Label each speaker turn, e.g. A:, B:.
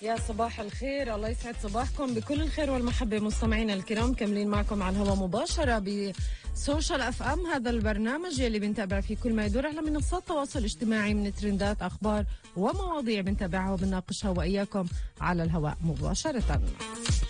A: يا صباح الخير، الله يسعد صباحكم بكل الخير والمحبة. مستمعينا الكرام كاملين معكم على الهواء مباشرة بسوشيال اف ام، هذا البرنامج يلي بنتابع فيه كل ما يدور على منصات التواصل الاجتماعي من ترندات، اخبار ومواضيع بنتابعها وبنناقشها واياكم على الهواء مباشرة.